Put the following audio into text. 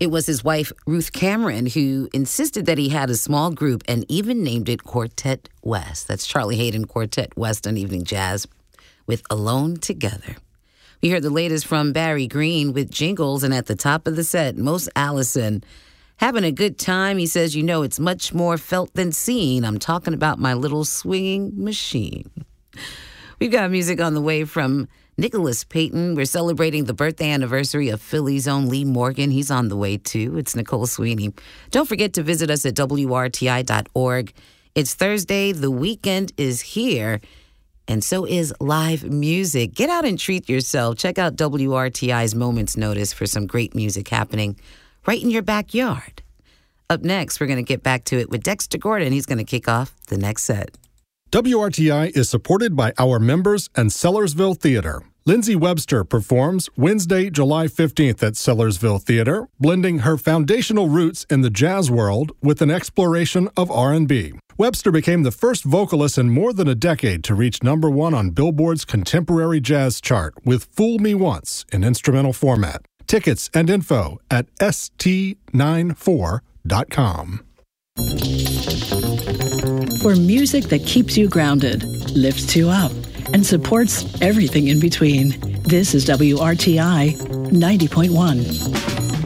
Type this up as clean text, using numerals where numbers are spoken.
It was his wife, Ruth Cameron, who insisted that he had a small group and even named it Quartet West. That's Charlie Haden Quartet West on Evening Jazz with Alone Together. We heard the latest from Barry Green with Jingles, and at the top of the set, Mose Allison. Having a good time, he says, you know, it's much more felt than seen. I'm talking about my little swinging machine. We've got music on the way from Nicholas Payton. We're celebrating the birthday anniversary of Philly's own Lee Morgan. He's on the way, too. It's Nicole Sweeney. Don't forget to visit us at WRTI.org. It's Thursday. The weekend is here, and so is live music. Get out and treat yourself. Check out WRTI's Moments Notice for some great music happening right in your backyard. Up next, we're going to get back to it with Dexter Gordon. He's going to kick off the next set. WRTI is supported by our members and Sellersville Theater. Lindsay Webster performs Wednesday, July 15th at Sellersville Theater, blending her foundational roots in the jazz world with an exploration of R&B. Webster became the first vocalist in more than a decade to reach #1 on Billboard's Contemporary Jazz chart with Fool Me Once in instrumental format. Tickets and info at st94.com. For music that keeps you grounded, lifts you up, and supports everything in between. This is WRTI 90.1.